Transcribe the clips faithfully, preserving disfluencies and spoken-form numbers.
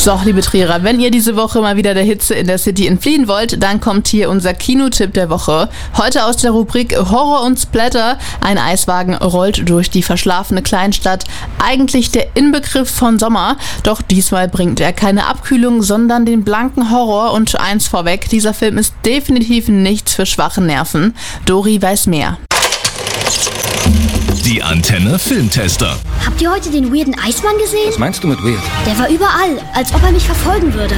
So, liebe Trierer, wenn ihr diese Woche mal wieder der Hitze in der City entfliehen wollt, dann kommt hier unser Kinotipp der Woche. Heute aus der Rubrik Horror und Splatter. Ein Eiswagen rollt durch die verschlafene Kleinstadt. Eigentlich der Inbegriff von Sommer. Doch diesmal bringt er keine Abkühlung, sondern den blanken Horror. Und eins vorweg, dieser Film ist definitiv nichts für schwache Nerven. Dori weiß mehr. Die Antenne Filmtester. Habt ihr heute den weirden Eismann gesehen? Was meinst du mit weird? Der war überall, als ob er mich verfolgen würde.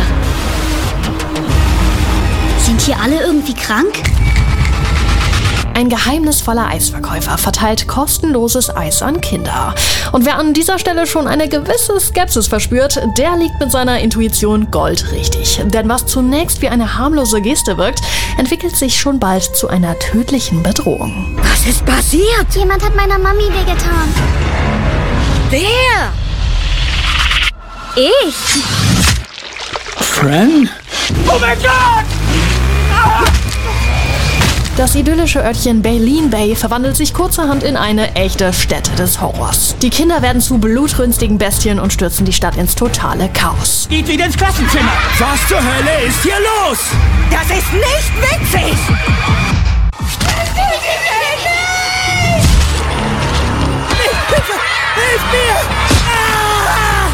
Sind hier alle irgendwie krank? Ein geheimnisvoller Eisverkäufer verteilt kostenloses Eis an Kinder. Und wer an dieser Stelle schon eine gewisse Skepsis verspürt, der liegt mit seiner Intuition goldrichtig. Denn was zunächst wie eine harmlose Geste wirkt, entwickelt sich schon bald zu einer tödlichen Bedrohung. Was ist passiert? Jemand hat meiner Mami wehgetan. Wer? Ich. Fran? Oh mein Gott! Ah! Das idyllische Örtchen Baleen Bay verwandelt sich kurzerhand in eine echte Stätte des Horrors. Die Kinder werden zu blutrünstigen Bestien und stürzen die Stadt ins totale Chaos. Geht wieder ins Klassenzimmer! Was zur Hölle ist hier los? Das ist nicht witzig! Hilfe! Hilf mir! Ah!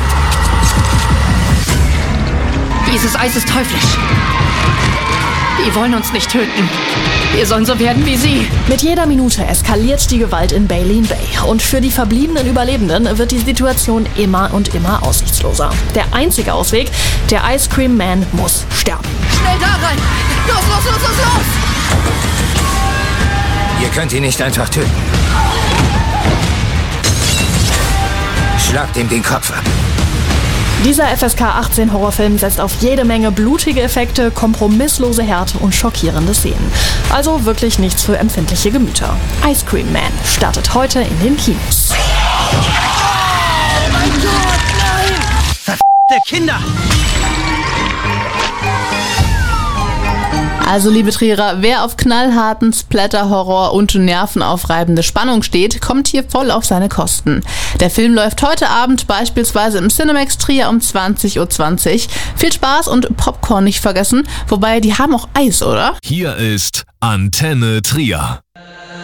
Dieses Eis ist teuflisch. Die wollen uns nicht töten. Wir sollen so werden wie sie. Mit jeder Minute eskaliert die Gewalt in Baleen Bay. Und für die verbliebenen Überlebenden wird die Situation immer und immer aussichtsloser. Der einzige Ausweg, der Ice Cream Man muss sterben. Schnell da rein! Los, los, los, los, los! Ihr könnt ihn nicht einfach töten. Schlagt ihm den Kopf ab. Dieser F S K achtzehn Horrorfilm setzt auf jede Menge blutige Effekte, kompromisslose Härte und schockierende Szenen. Also wirklich nichts für empfindliche Gemüter. Ice Cream Man startet heute in den Kinos. Oh mein Gott, nein! Verf***te Kinder! Also, liebe Trierer, wer auf knallharten Splatter-Horror und nervenaufreibende Spannung steht, kommt hier voll auf seine Kosten. Der Film läuft heute Abend beispielsweise im Cinemax Trier um zwanzig Uhr zwanzig. Viel Spaß und Popcorn nicht vergessen, wobei die haben auch Eis, oder? Hier ist Antenne Trier.